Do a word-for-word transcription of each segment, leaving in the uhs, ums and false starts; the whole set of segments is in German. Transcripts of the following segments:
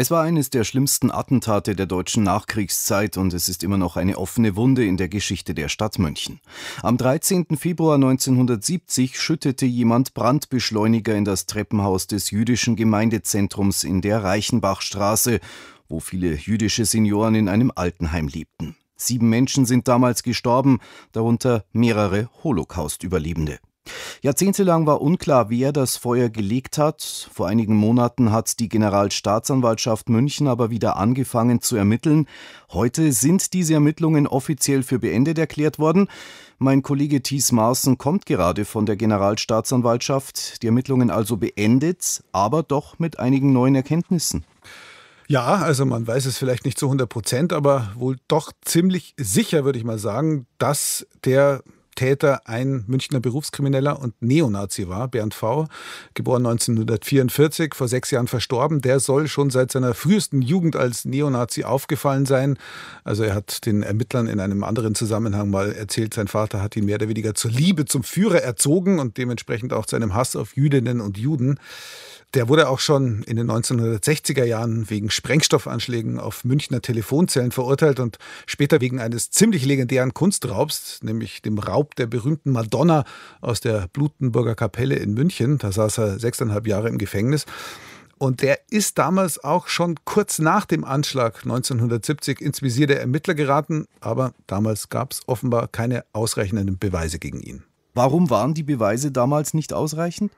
Es war eines der schlimmsten Attentate der deutschen Nachkriegszeit und es ist immer noch eine offene Wunde in der Geschichte der Stadt München. Am dreizehnten Februar neunzehnhundertsiebzig schüttete jemand Brandbeschleuniger in das Treppenhaus des jüdischen Gemeindezentrums in der Reichenbachstraße, wo viele jüdische Senioren in einem Altenheim lebten. Sieben Menschen sind damals gestorben, darunter mehrere Holocaust-Überlebende. Jahrzehntelang war unklar, wer das Feuer gelegt hat. Vor einigen Monaten hat die Generalstaatsanwaltschaft München aber wieder angefangen zu ermitteln. Heute sind diese Ermittlungen offiziell für beendet erklärt worden. Mein Kollege Thies Maaßen kommt gerade von der Generalstaatsanwaltschaft. Die Ermittlungen also beendet, aber doch mit einigen neuen Erkenntnissen. Ja, also man weiß es vielleicht nicht zu hundert Prozent, aber wohl doch ziemlich sicher, würde ich mal sagen, dass der Täter ein Münchner Berufskrimineller und Neonazi war, Bernd V., geboren neunzehnhundertvierundvierzig, vor sechs Jahren verstorben. Der soll schon seit seiner frühesten Jugend als Neonazi aufgefallen sein. Also er hat den Ermittlern in einem anderen Zusammenhang mal erzählt, sein Vater hat ihn mehr oder weniger zur Liebe zum Führer erzogen und dementsprechend auch zu einem Hass auf Jüdinnen und Juden. Der wurde auch schon in den neunzehnhundertsechziger Jahren wegen Sprengstoffanschlägen auf Münchner Telefonzellen verurteilt und später wegen eines ziemlich legendären Kunstraubs, nämlich dem Raub der berühmten Madonna aus der Blutenburger Kapelle in München. Da saß er sechseinhalb Jahre im Gefängnis. Und der ist damals auch schon kurz nach dem Anschlag neunzehnhundertsiebzig ins Visier der Ermittler geraten. Aber damals gab es offenbar keine ausreichenden Beweise gegen ihn. Warum waren die Beweise damals nicht ausreichend?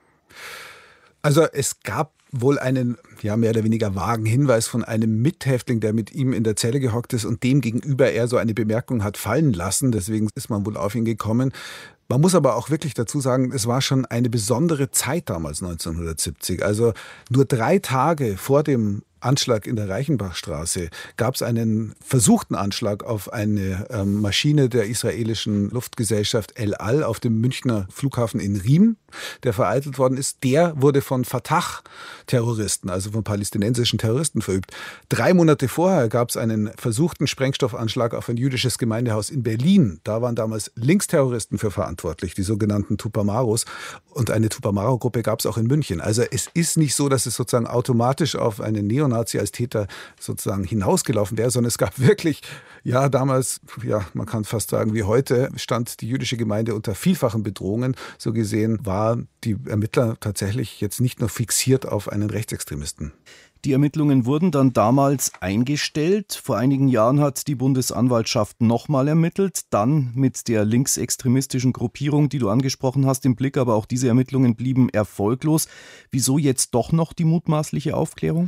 Also es gab wohl einen, ja, mehr oder weniger vagen Hinweis von einem Mithäftling, der mit ihm in der Zelle gehockt ist und dem gegenüber er so eine Bemerkung hat fallen lassen. Deswegen ist man wohl auf ihn gekommen. Man muss aber auch wirklich dazu sagen, es war schon eine besondere Zeit damals neunzehnhundertsiebzig. Also nur drei Tage vor dem Anschlag in der Reichenbachstraße gab es einen versuchten Anschlag auf eine ähm, Maschine der israelischen Luftgesellschaft El Al auf dem Münchner Flughafen in Riem, der vereitelt worden ist. Der wurde von Fatah-Terroristen, also von palästinensischen Terroristen verübt. Drei Monate vorher gab es einen versuchten Sprengstoffanschlag auf ein jüdisches Gemeindehaus in Berlin. Da waren damals Linksterroristen für verantwortlich, die sogenannten Tupamaros. Und eine Tupamaro-Gruppe gab es auch in München. Also es ist nicht so, dass es sozusagen automatisch auf einen Neonazi als Täter sozusagen hinausgelaufen wäre, sondern es gab wirklich, ja damals, ja man kann fast sagen wie heute, stand die jüdische Gemeinde unter vielfachen Bedrohungen. So gesehen waren die Ermittler tatsächlich jetzt nicht nur fixiert auf einen Rechtsextremisten. Die Ermittlungen wurden dann damals eingestellt. Vor einigen Jahren hat die Bundesanwaltschaft nochmal ermittelt, dann mit der linksextremistischen Gruppierung, die du angesprochen hast, im Blick, aber auch diese Ermittlungen blieben erfolglos. Wieso jetzt doch noch die mutmaßliche Aufklärung?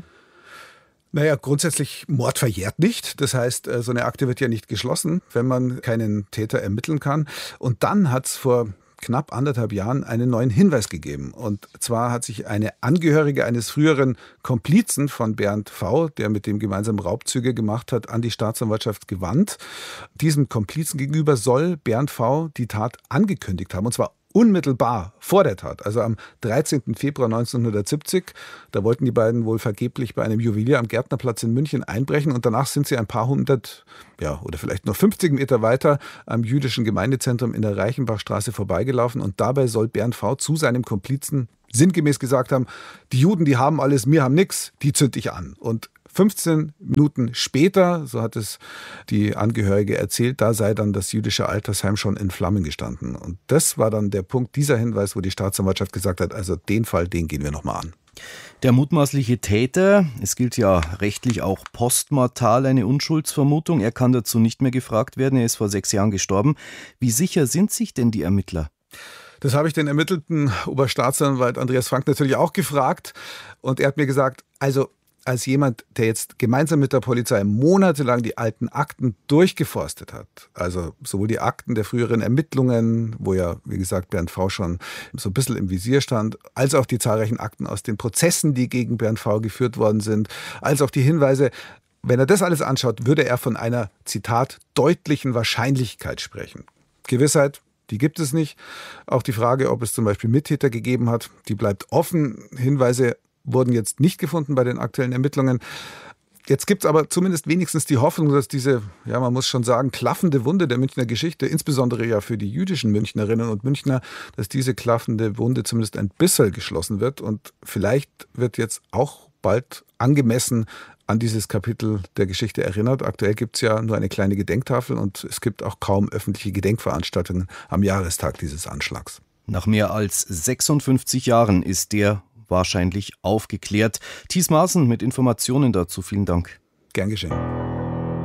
Naja, grundsätzlich Mord verjährt nicht. Das heißt, so eine Akte wird ja nicht geschlossen, wenn man keinen Täter ermitteln kann. Und dann hat es vor knapp anderthalb Jahren einen neuen Hinweis gegeben. Und zwar hat sich eine Angehörige eines früheren Komplizen von Bernd V., der mit dem gemeinsam Raubzüge gemacht hat, an die Staatsanwaltschaft gewandt. Diesem Komplizen gegenüber soll Bernd V. die Tat angekündigt haben, und zwar unmittelbar vor der Tat, also am dreizehnten Februar neunzehnhundertsiebzig. Da wollten die beiden wohl vergeblich bei einem Juwelier am Gärtnerplatz in München einbrechen und danach sind sie ein paar hundert, ja, oder vielleicht nur fünfzig Meter weiter am jüdischen Gemeindezentrum in der Reichenbachstraße vorbeigelaufen und dabei soll Bernd V. zu seinem Komplizen sinngemäß gesagt haben, die Juden, die haben alles, wir haben nichts, die zünd ich an. Und fünfzehn Minuten später, so hat es die Angehörige erzählt, da sei dann das jüdische Altersheim schon in Flammen gestanden. Und das war dann der Punkt, dieser Hinweis, wo die Staatsanwaltschaft gesagt hat, also den Fall, den gehen wir nochmal an. Der mutmaßliche Täter, es gilt ja rechtlich auch postmortal eine Unschuldsvermutung, er kann dazu nicht mehr gefragt werden, er ist vor sechs Jahren gestorben. Wie sicher sind sich denn die Ermittler? Das habe ich den ermittelten Oberstaatsanwalt Andreas Frank natürlich auch gefragt und er hat mir gesagt, also als jemand, der jetzt gemeinsam mit der Polizei monatelang die alten Akten durchgeforstet hat, also sowohl die Akten der früheren Ermittlungen, wo ja, wie gesagt, Bernd V. schon so ein bisschen im Visier stand, als auch die zahlreichen Akten aus den Prozessen, die gegen Bernd V. geführt worden sind, als auch die Hinweise, wenn er das alles anschaut, würde er von einer, Zitat, deutlichen Wahrscheinlichkeit sprechen. Gewissheit, die gibt es nicht. Auch die Frage, ob es zum Beispiel Mittäter gegeben hat, die bleibt offen. Hinweise wurden jetzt nicht gefunden bei den aktuellen Ermittlungen. Jetzt gibt es aber zumindest wenigstens die Hoffnung, dass diese, ja man muss schon sagen, klaffende Wunde der Münchner Geschichte, insbesondere ja für die jüdischen Münchnerinnen und Münchner, dass diese klaffende Wunde zumindest ein bisschen geschlossen wird und vielleicht wird jetzt auch bald angemessen an dieses Kapitel der Geschichte erinnert. Aktuell gibt es ja nur eine kleine Gedenktafel und es gibt auch kaum öffentliche Gedenkveranstaltungen am Jahrestag dieses Anschlags. Nach mehr als sechsundfünfzig Jahren ist der wahrscheinlich aufgeklärt. Thies Maaßen mit Informationen dazu. Vielen Dank. Gern geschehen.